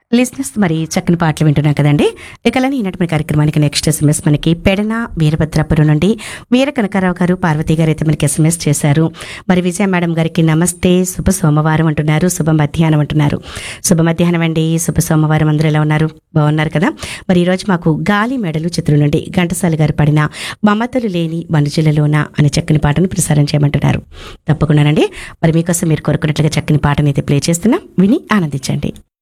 లిజినెస్ మరి చక్కని పాటలు వింటున్నాం కదండి. ఇకలని ఈనాటి కార్యక్రమానికి నెక్స్ట్ ఎస్ఎంఎస్ మనకి పెడన వీరభద్రాపురం నుండి వీర కనకారావు గారు, పార్వతి గారు అయితే మనకి ఎస్ఎంఎస్ చేశారు. మరి విజయ మేడం గారికి నమస్తే, శుభ సోమవారం అంటున్నారు, శుభ మధ్యాహ్నం అంటున్నారు. శుభ మధ్యాహ్నం అండి, శుభ సోమవారం. అందరూ ఎలా ఉన్నారు? బాగున్నారు కదా. మరి ఈరోజు మాకు గాలి మెడలు చిత్రం నుండి ఘంటసాల గారు పాడిన మమతలు లేని మనుజులలోన అనే చక్కని పాటను ప్రసారం చేయమంటున్నారు. తప్పకుండానండి. మరి మీకోసం మీరు కోరుకున్నట్లుగా చక్కని పాటను అయితే ప్లే చేస్తున్నాం, విని ఆనందించండి.